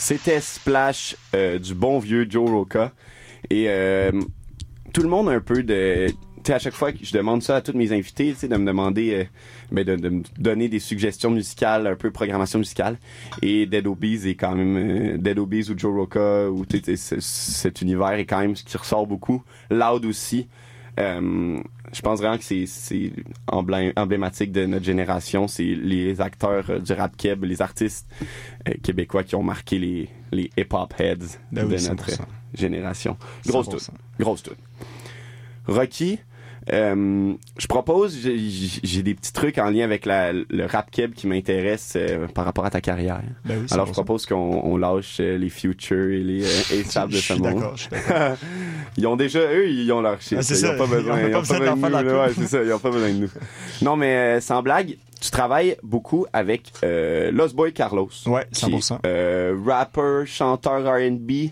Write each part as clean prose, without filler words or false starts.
C'était Splash du bon vieux Joe Rocca. Et tout le monde a un peu de... Tu sais, à chaque fois que je demande ça à tous mes invités, tu sais, de me demander, de me donner des suggestions musicales, un peu programmation musicale. Et Dead Obies est quand même... Dead Obies ou Joe Rocca, ou tu sais, cet univers est quand même ce qui ressort beaucoup. Loud aussi. Je pense vraiment que c'est emblématique de notre génération. C'est les acteurs du rap keb, les artistes québécois qui ont marqué les hip-hop heads de notre génération. Grosse toute. Rocky, je propose, j'ai des petits trucs en lien avec le rap keb qui m'intéresse par rapport à ta carrière. Ben oui, alors je propose qu'on lâche les Future et les A$AP de ce monde. Je suis d'accord. Ils ont déjà, eux, ils ont leur shit. Ils n'ont pas besoin de nous. Ouais, c'est ça, ils ont pas besoin de nous. Non, mais sans blague, tu travailles beaucoup avec Lost Boy Carlos. Ouais, 100%. Rapper, chanteur R&B.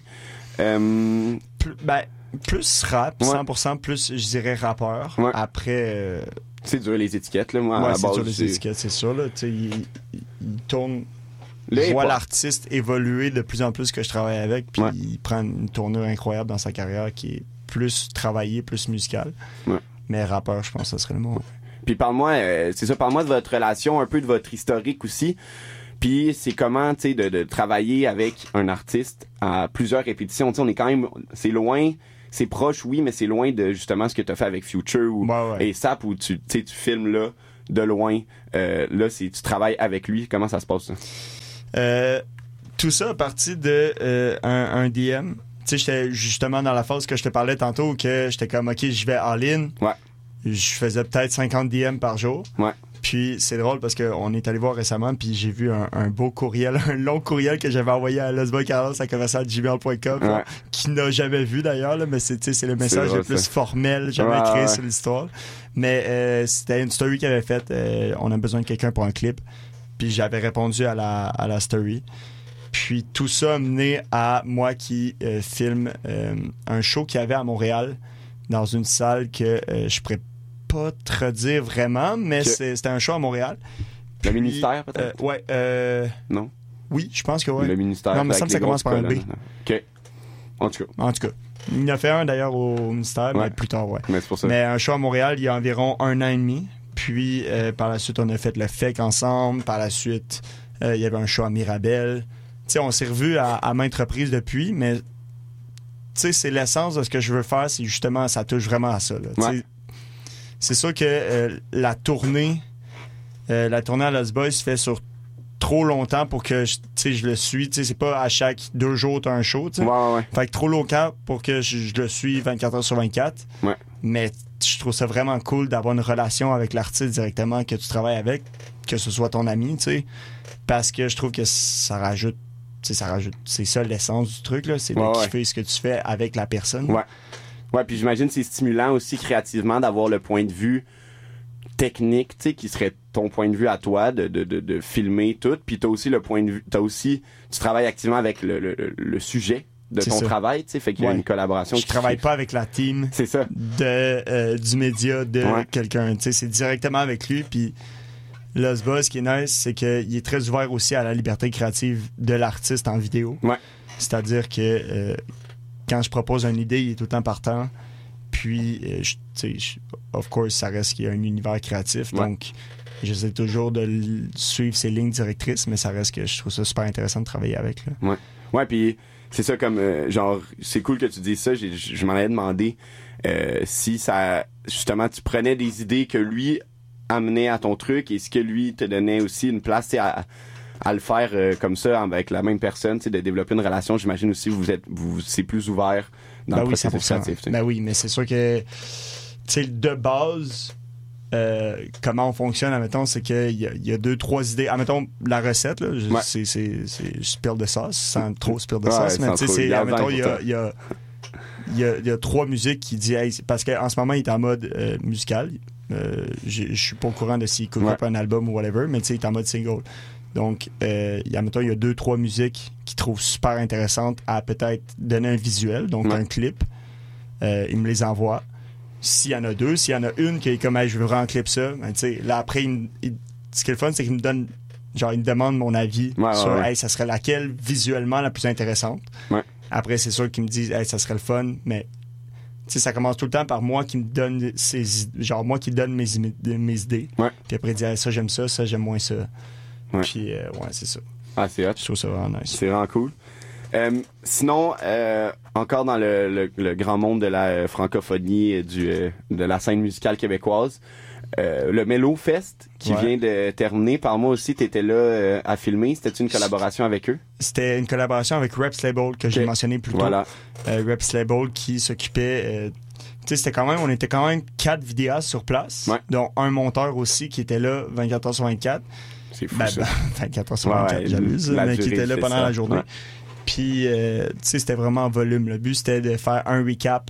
Plus rap, 100%, plus je dirais rappeur. Ouais. Après... C'est dur les étiquettes, là, moi, à la base. C'est dur les étiquettes, c'est sûr, là. Tu sais, il tourne... Je vois l'artiste évoluer de plus en plus que je travaille avec, puis il prend une tournure incroyable dans sa carrière qui est plus travaillée, plus musicale. Ouais. Mais rappeur, je pense que ça serait le mot. Puis parle-moi de votre relation, un peu de votre historique aussi. Puis c'est comment, tu sais, de travailler avec un artiste à plusieurs répétitions. Tu sais, on est quand même... C'est loin... C'est proche, oui, mais c'est loin de justement ce que tu as fait avec Future ou A$AP où tu filmes là, de loin. Là, tu travailles avec lui. Comment ça se passe, ça? Tout ça a parti de un DM. Tu sais, j'étais justement dans la phase que je te parlais tantôt que j'étais comme, OK, je vais all-in. Ouais. Je faisais peut-être 50 DM par jour. Ouais. Puis c'est drôle parce qu'on est allé voir récemment puis j'ai vu un beau courriel, un long courriel que j'avais envoyé à Lost Boy Carlos à commercial@gmail.com qui n'a jamais vu d'ailleurs, là, mais c'est le message le plus formel jamais écrit sur l'histoire. Mais c'était une story qu'il avait faite. On a besoin de quelqu'un pour un clip. Puis j'avais répondu à la story. Puis tout ça a mené à moi qui filme un show qu'il y avait à Montréal dans une salle que je pourrais pas te redire vraiment, mais c'était un show à Montréal. Le ministère, peut-être? Ouais. Non? Oui, je pense que oui. Le ministère. Non, mais ça commence par un B. OK. En tout cas. Il en a fait un d'ailleurs au ministère, mais plus tard, ouais. Mais c'est pour ça. Mais un show à Montréal, il y a environ 1 an et demi. Puis, par la suite, on a fait le FEC ensemble. Par la suite, il y avait un show à Mirabel. Tu sais, on s'est revus à maintes reprises depuis, mais tu sais, c'est l'essence de ce que je veux faire, c'est justement, ça touche vraiment à ça, là. Ouais. C'est sûr que la tournée à Lost Boys se fait sur trop longtemps pour que je le suis. T'sais, c'est pas à chaque 2 jours t'as un show. Ouais. Fait que trop longtemps pour que je le suis 24 heures sur 24. Ouais. Mais je trouve ça vraiment cool d'avoir une relation avec l'artiste directement que tu travailles avec, que ce soit ton ami, parce que je trouve que ça rajoute. C'est ça l'essence du truc, là, c'est de kiffer ce que tu fais avec la personne. Ouais, puis j'imagine que c'est stimulant aussi créativement d'avoir le point de vue technique, tu sais, qui serait ton point de vue à toi, de filmer tout. Puis t'as aussi le point de vue, tu travailles activement avec le sujet de ton travail, tu sais, fait qu'il y a une collaboration. Je travaille pas avec la team du média de quelqu'un, tu sais, c'est directement avec lui. Puis Lost Boys, ce qui est nice, c'est qu'il est très ouvert aussi à la liberté créative de l'artiste en vidéo. Ouais. C'est-à-dire que quand je propose une idée, il est tout le temps partant. Puis, of course, ça reste qu'il y a un univers créatif. Ouais. Donc, j'essaie toujours de suivre ses lignes directrices, mais ça reste que je trouve ça super intéressant de travailler avec. Là. Ouais, puis c'est ça comme... genre, c'est cool que tu dises ça. Je m'en avais demandé si ça... Justement, tu prenais des idées que lui amenait à ton truc et ce que lui te donnait aussi une place à le faire comme ça avec la même personne, de développer une relation. J'imagine aussi c'est plus ouvert dans le processus créatif. Ben oui, mais c'est sûr que de base, comment on fonctionne, admettons, c'est qu'il y a 2-3 idées. Admettons, la recette, là, c'est spill de sauce, sans trop spill de sauce, mais tu sais, admettons, il y a 3 musiques qui disent, parce qu'en ce moment, il est en mode musical. Je suis pas au courant de s'il coupe un album ou whatever, mais tu sais, il est en mode single. Donc, admettons, il y a 2-3 musiques qu'il trouve super intéressantes à peut-être donner un visuel, donc un clip. Il me les envoie. S'il y en a 2, s'il y en a une qui est comme, hey, je veux vraiment clip ça, ben, tu sais, là, après, ce qui est le fun, c'est qu'il me donne genre, il me demande mon avis sur, hey, ça serait laquelle visuellement la plus intéressante. Ouais. Après, c'est sûr qu'il me dit, hey, ça serait le fun, mais tu sais, ça commence tout le temps par moi qui me donne moi qui donne mes idées. Ouais. Puis après, il dit, hey, ça, j'aime ça j'aime moins ça. Ouais. Puis, c'est ça. Ah, c'est hot. Je trouve ça vraiment nice. C'est vraiment cool. Sinon, encore dans le grand monde de la francophonie de la scène musicale québécoise, le Mello Fest qui vient de terminer. Parle-moi aussi, t'étais là à filmer. C'était une collaboration avec eux? C'était une collaboration avec Reps Label que j'ai mentionné plus tôt. Voilà. Reps Label qui s'occupait... tu sais, on était quand même 4 vidéastes sur place, dont un monteur aussi qui était là 24 heures sur 24. C'est fou, ça. 24 heures sur 24, j'abuse, mais qui était là pendant la journée. Puis, tu sais, c'était vraiment en volume. Le but, c'était de faire un recap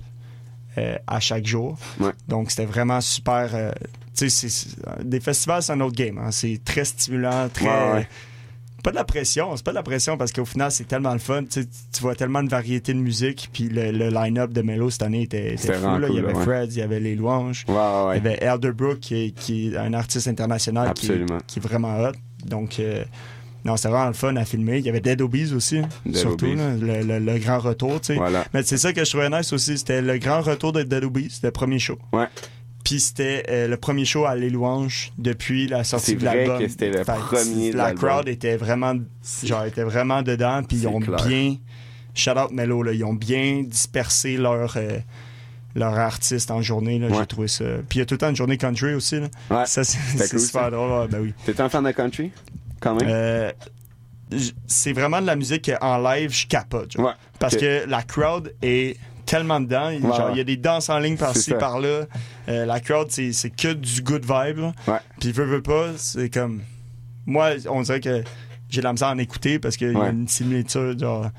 à chaque jour. Ouais. Donc, c'était vraiment super... tu sais, des festivals, c'est un autre game. Hein. C'est très stimulant, très... Pas de la pression, c'est pas de la pression parce qu'au final, c'est tellement le fun. Tu vois tellement de variété de musique. Puis le line-up de Mello cette année était fou. Là. Cool, il y avait Fred, il y avait Les Louanges. Il y avait Elderbrook qui est un artiste international qui est vraiment hot. Donc... non, c'était vraiment le fun à filmer. Il y avait Dead Obies aussi, surtout, là, le grand retour, tu sais. Voilà. Mais c'est ça que je trouvais nice aussi, c'était le grand retour de Dead Obies, c'était le premier show. Ouais. Puis c'était le premier show à Les Louanges depuis la sortie de l'album. C'est vrai que c'était le premier de l'album. La crowd était vraiment dedans, puis ils ont bien... Shout out Mello, là, ils ont bien dispersé leur artiste en journée, là, j'ai trouvé ça. Puis il y a tout le temps une journée country aussi, là. Ouais. Ça, c'est cool, super drôle, ben oui. T'es un fan de country? Quand même. C'est vraiment de la musique en live, je capote. Parce que la crowd est tellement dedans. Il y a des danses en ligne par-ci, par-là. La crowd, c'est que du good vibe. Puis veut pas, c'est comme... Moi, on dirait que j'ai de la misère à en écouter parce qu'il y a une similitude, genre...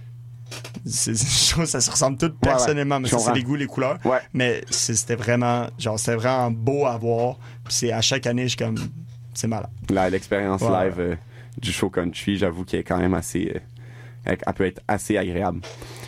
Je trouve que ça se ressemble tout personnellement, mais ça, c'est les goûts, les couleurs. Mais c'était vraiment beau à voir. Puis c'est à chaque année, je suis comme... C'est malade. L'expérience live du show country, j'avoue qu'elle est quand même assez... elle peut être assez agréable.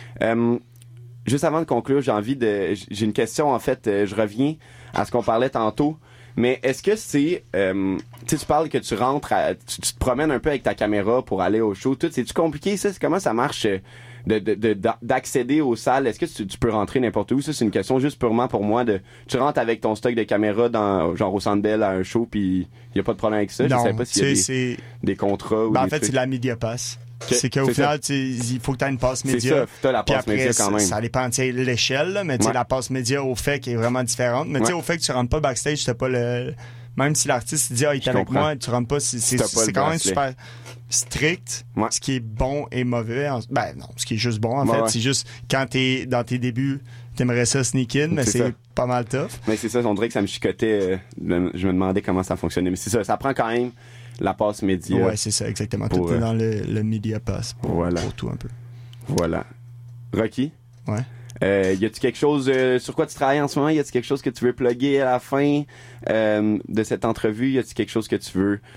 Juste avant de conclure, j'ai une question, en fait. Je reviens à ce qu'on parlait tantôt. Mais est-ce que c'est... tu parles que tu rentres... tu te promènes un peu avec ta caméra pour aller au show. C'est-tu compliqué, ça? Comment ça marche d'accéder aux salles? Est-ce que tu peux rentrer n'importe où? Ça, c'est une question juste purement pour moi. Tu rentres avec ton stock de caméra genre au Centre Bell à un show, puis il n'y a pas de problème avec ça? Non, je sais pas s'il y a des contrats ou des en fait, c'est de la Media Pass. C'est qu'au final, il faut que tu aies une passe média. C'est ça, tu as la passe média quand même. Ça dépend de l'échelle, là, mais la passe média au fait qui est vraiment différente. Mais au fait que tu rentres pas backstage, t'as pas le... Même si l'artiste dit, il est avec moi, tu rentres pas, c'est quand même super strict, ce qui est bon et mauvais. Ben non, ce qui est juste bon, en fait. C'est juste, quand t'es dans tes débuts, t'aimerais ça sneak in, mais c'est pas mal tough. Mais c'est ça, on dirait que ça me chicotait. Je me demandais comment ça fonctionnait. Mais c'est ça prend quand même la passe média. Ouais, c'est ça, exactement. Tout est dans le media pass pour tout un peu. Voilà. Rocky? Ouais. Y a-tu quelque chose sur quoi tu travailles en ce moment? Y a-tu quelque chose que tu veux plugger à la fin de cette entrevue? Y a-tu quelque chose que tu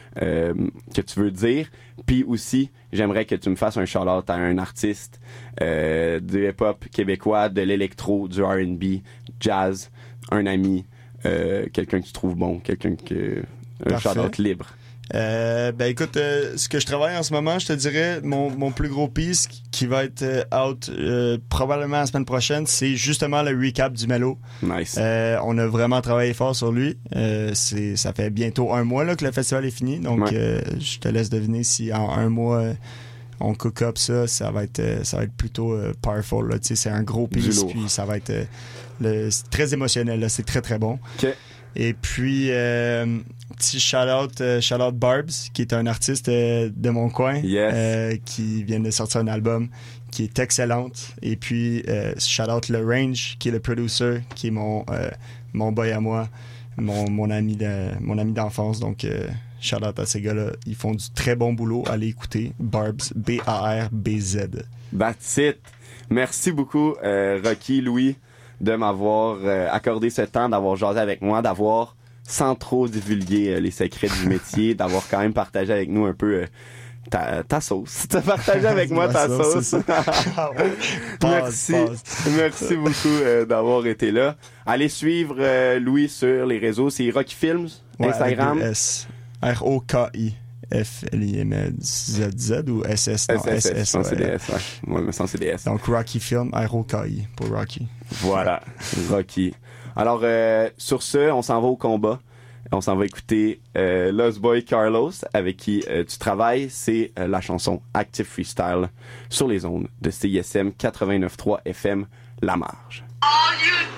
veux dire? Puis aussi, j'aimerais que tu me fasses un shout-out à un artiste du hip-hop québécois, de l'électro, du R&B, jazz, un ami, quelqu'un que tu trouves bon, un shout-out libre. Écoute, ce que je travaille en ce moment, je te dirais, mon plus gros piece qui va être out probablement la semaine prochaine, c'est justement le recap du Mello. Nice. On a vraiment travaillé fort sur lui. Ça fait bientôt 1 mois là, que le festival est fini, donc je te laisse deviner si en 1 mois on cook up ça va être plutôt powerful. Là. C'est un gros piece, puis ça va être c'est très émotionnel. Là. C'est très très bon. Okay. Et puis, petit shout-out Barbs, qui est un artiste de mon coin, qui vient de sortir un album qui est excellente. Et puis, shout-out Le Range, qui est le producer, qui est mon boy à moi, mon ami d'enfance. Donc, shout-out à ces gars-là. Ils font du très bon boulot. Allez écouter Barbs, B-A-R-B-Z. That's it. Merci beaucoup, Rocky, Louis, de m'avoir accordé ce temps, d'avoir jasé avec moi, d'avoir, sans trop divulguer les secrets du métier, d'avoir quand même partagé avec nous un peu ta sauce. Tu as partagé avec moi ta sauce. Merci beaucoup d'avoir été là. Allez suivre Louis sur les réseaux. C'est Rocky Films, Instagram. R-O-K-I. FLIMZZ ou SS? Non, SS. Je pense que c'est DS, ouais. Moi, je me sens c'est DS. Donc, Rocky Film, Aerokai pour Rocky. Voilà, Rocky. Alors, sur ce, on s'en va au combat. On s'en va écouter Lost Boy Carlos, avec qui tu travailles. C'est la chanson Active Freestyle sur les ondes de CISM 89.3 FM La Marge. All you